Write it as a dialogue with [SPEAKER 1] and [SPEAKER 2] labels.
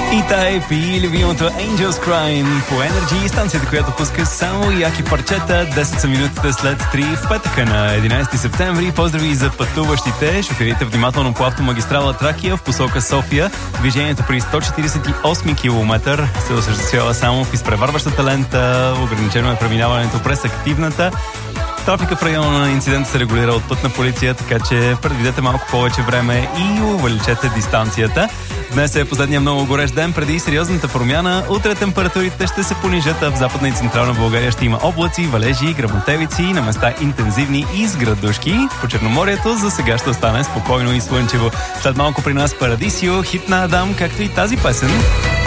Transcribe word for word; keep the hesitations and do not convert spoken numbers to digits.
[SPEAKER 1] И тая пи любимото Angels Crying по Energy, станцията, която пуска само яки парчета. десет са минутите след три в петъка на единайсети септември. Поздрави за пътуващите. Шофирайте внимателно по автомагистрала Тракия в посока София. Движението при сто четирийсет и осми километър се осъществява само в изпреварващата лента. Ограничено е преминаването през активната. Трафика в района на инцидента се регулира от пътна полиция, така че предвидете малко повече време и увеличете дистанцията. Днес е последния много горещ ден преди сериозната промяна. Утре температурите ще се понижат, а в Западна и Централна България ще има облаци, валежи, гръмотевици, на места интензивни изградушки. По Черноморието за сега ще остане спокойно и слънчево. След малко при нас Парадисио, хит на Адам, както и тази песен.